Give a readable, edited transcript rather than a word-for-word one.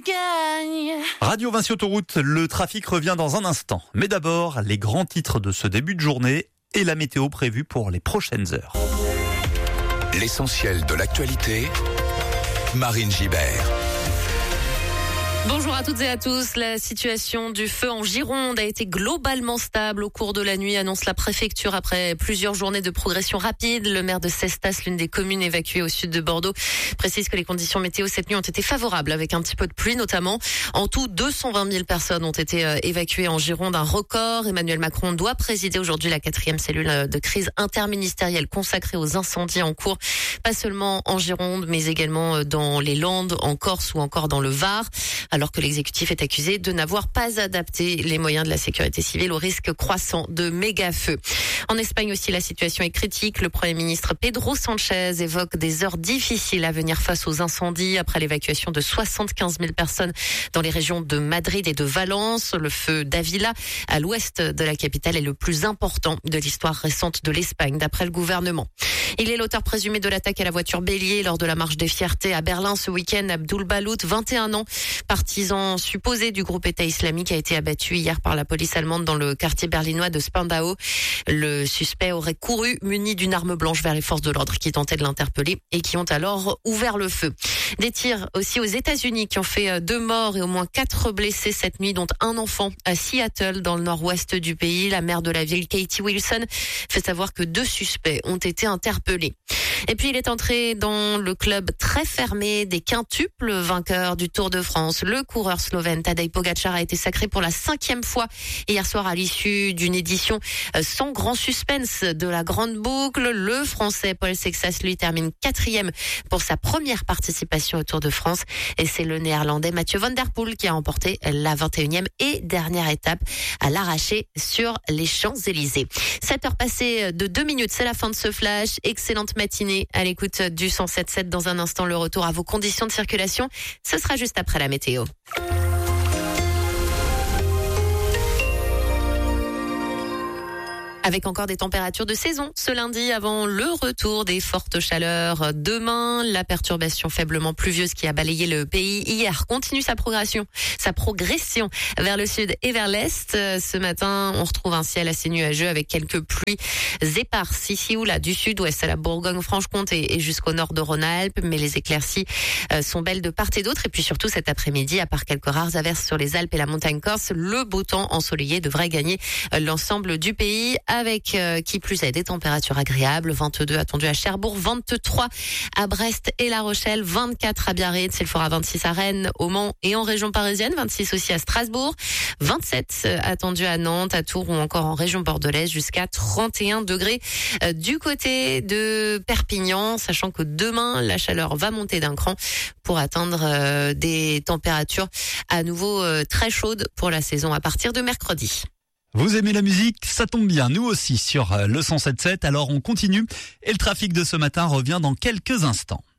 gagne. Radio Vinci Autoroute, le trafic revient dans un instant. Mais d'abord, les grands titres de ce début de journée et la météo prévue pour les prochaines heures. L'essentiel de l'actualité, Marine Gibert. Bonjour à toutes et à tous. La situation du feu en Gironde a été globalement stable au cours de la nuit, annonce la préfecture après plusieurs journées de progression rapide. Le maire de Cestas, l'une des communes évacuées au sud de Bordeaux, précise que les conditions météo cette nuit ont été favorables avec un petit peu de pluie notamment. En tout, 220 000 personnes ont été évacuées en Gironde, un record. Emmanuel Macron doit présider aujourd'hui la 4e cellule de crise interministérielle consacrée aux incendies en cours, pas seulement en Gironde, mais également dans les Landes, en Corse ou encore dans le Var, alors que l'exécutif est accusé de n'avoir pas adapté les moyens de la sécurité civile au risque croissant de méga-feux. En Espagne aussi, la situation est critique. Le Premier ministre Pedro Sánchez évoque des heures difficiles à venir face aux incendies après l'évacuation de 75 000 personnes dans les régions de Madrid et de Valence. Le feu d'Ávila, à l'ouest de la capitale, est le plus important de l'histoire récente de l'Espagne, d'après le gouvernement. Il est l'auteur présumé de l'attaque à la voiture bélier lors de la marche des fiertés à Berlin ce week-end. Abdul Balout, 21 ans, partisan supposé du groupe État islamique, a été abattu hier par la police allemande dans le quartier berlinois de Spandau. Le suspect aurait couru muni d'une arme blanche vers les forces de l'ordre qui tentaient de l'interpeller et qui ont alors ouvert le feu. Des tirs aussi aux États-Unis qui ont fait 2 morts et au moins 4 blessés cette nuit, dont un enfant à Seattle dans le nord-ouest du pays. La maire de la ville, Katie Wilson, fait savoir que 2 suspects ont été interpellés. Et puis il est entré dans le club très fermé des quintuples vainqueurs du Tour de France. Le coureur slovène Tadej Pogačar a été sacré pour la 5e fois hier soir à l'issue d'une édition sans grand suspense de la Grande Boucle. Le Français Paul Sexas, lui, termine 4e pour sa première participation au Tour de France. Et c'est le Néerlandais Mathieu Van Der Poel qui a remporté la 21e et dernière étape à l'arraché sur les Champs-Élysées. 7h passées de 2 minutes, c'est la fin de ce flash. Excellente matinée à l'écoute du 107.7. Dans un instant, le retour à vos conditions de circulation. Ce sera juste après la météo. Avec encore des températures de saison ce lundi avant le retour des fortes chaleurs. Demain, la perturbation faiblement pluvieuse qui a balayé le pays hier continue sa progression vers le sud et vers l'est. Ce matin, on retrouve un ciel assez nuageux avec quelques pluies éparses ici ou là du sud-ouest à la Bourgogne-Franche-Comté et jusqu'au nord de Rhône-Alpes. Mais les éclaircies sont belles de part et d'autre. Et puis surtout cet après-midi, à part quelques rares averses sur les Alpes et la montagne corse, le beau temps ensoleillé devrait gagner l'ensemble du pays, avec qui plus est des températures agréables. 22 attendues à Cherbourg, 23 à Brest et La Rochelle, 24 à Biarritz, il fera 26 à Rennes, au Mans et en région parisienne, 26 aussi à Strasbourg, 27 attendus à Nantes, à Tours ou encore en région bordelaise, jusqu'à 31 degrés du côté de Perpignan, sachant que demain la chaleur va monter d'un cran pour atteindre des températures à nouveau très chaudes pour la saison à partir de mercredi. Vous aimez la musique? Ça tombe bien, nous aussi sur le 107.7. Alors on continue et le trafic de ce matin revient dans quelques instants.